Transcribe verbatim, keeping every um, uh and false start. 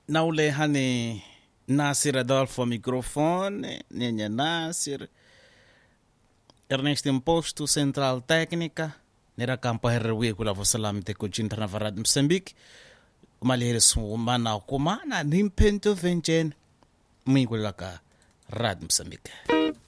naule hani Nasir Adolfo microfone, Nhenha Nasir, Ernesto Imposto, Central Técnica, nera campo herwe kula vosalam te kuchinta na varad Moçambique, malhere sumana kumana nimpento venchen, mwingulaka rad Moçambique.